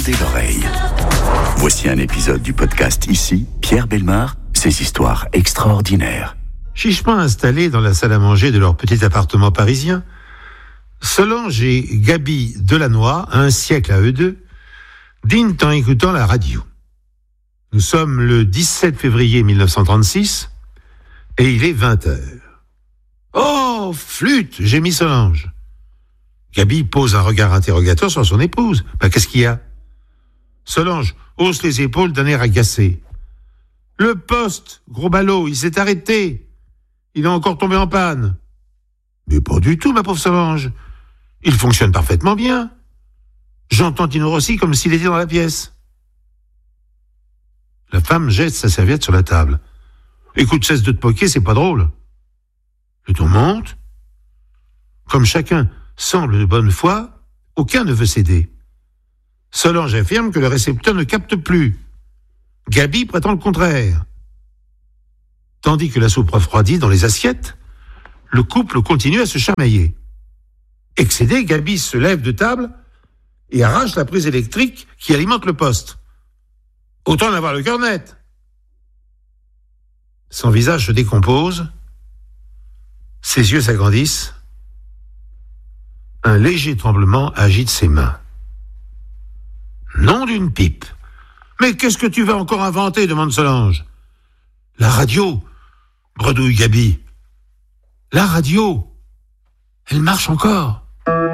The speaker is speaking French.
tendez l'oreille. Voici un épisode du podcast Ici, Pierre Bellemare, ses histoires extraordinaires. Chichement installés dans la salle à manger de leur petit appartement parisien, Solange et Gaby Delannoy, un siècle à eux deux, dînent en écoutant la radio. Nous sommes le 17 février 1936 et il est 20h. « Oh, flûte !» gémit Solange. Gaby pose un regard interrogateur sur son épouse. « Qu'est-ce qu'il y a ?» Solange hausse les épaules d'un air agacé. « Le poste, gros ballot, il s'est arrêté. Il est encore tombé en panne. »« Mais pas du tout, ma pauvre Solange. Il fonctionne parfaitement bien. J'entends Tino Rossi comme s'il était dans la pièce. » La femme jette sa serviette sur la table. « Écoute, cesse de te moquer, c'est pas drôle. » Le ton monte. Comme chacun semble de bonne foi, aucun ne veut céder. Solange affirme que le récepteur ne capte plus. Gaby prétend le contraire. Tandis que la soupe refroidit dans les assiettes, le couple continue à se chamailler. Excédé, Gaby se lève de table et arrache la prise électrique qui alimente le poste. Autant en avoir le cœur net. Son visage se décompose, ses yeux s'agrandissent, un léger tremblement agite ses mains. Nom d'une pipe. Mais qu'est-ce que tu vas encore inventer, demande Solange. La radio, bredouille Gaby. La radio, elle marche encore.